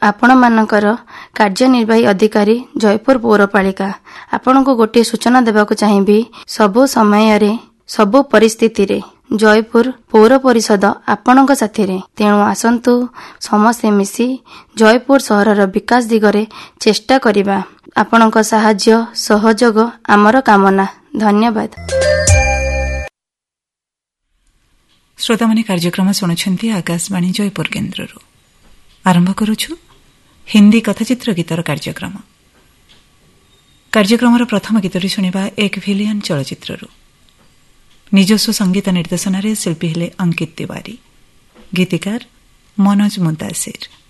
ଆପଣମାନଙ୍କର କାର୍ଯ୍ୟନିର୍ବାହୀ ଅଧିକାରୀ ଜୟପୁର ପୌରପାଳିକା। ଆପଣଙ୍କୁ ଗୋଟିଏ ସୂଚନା ଦେବାକୁ ଚାହିଁବି, ସବୁ ସମୟରେ ସବୁ ପରିସ୍ଥିତିରେ ଜୟପୁର ପୌର ପରିଷଦ ଆପଣଙ୍କ ସାଥିରେ। ତେଣୁ ଆସନ୍ତୁ ସମସ୍ତେ ମିଶି ଜୟପୁର ସହରର ବିକାଶ ଦିଗରେ ଚେଷ୍ଟା କରିବା। ଆପଣଙ୍କ ସାହାଯ୍ୟ ସହଯୋଗ ଆମର କାମନା। ଧନ୍ୟବାଦ। ଶ୍ରୋତାମାନେ କାର୍ଯ୍ୟକ୍ରମ ଶୁଣୁଛନ୍ତି ଆକାଶବାଣୀ ଜୟପୁର କେନ୍ଦ୍ରରୁ। ଆରମ୍ଭ କରୁଛୁ ହିନ୍ଦୀ କଥାଚିତ୍ର ଗୀତର କାର୍ଯ୍ୟକ୍ରମ। କାର୍ଯ୍ୟକ୍ରମର ପ୍ରଥମ ଗୀତଟି ଶୁଣିବା ଏକ ଭିଲିୟନ ଚଳଚ୍ଚିତ୍ରରୁ। ନିଜସ୍ୱ ସଙ୍ଗୀତ ନିର୍ଦ୍ଦେଶନାରେ ଶିଳ୍ପୀ ହେଲେ ଅଙ୍କିତ ତିୱାରୀ, ଗୀତିକାର ମନୋଜ ମୁଦାସିର।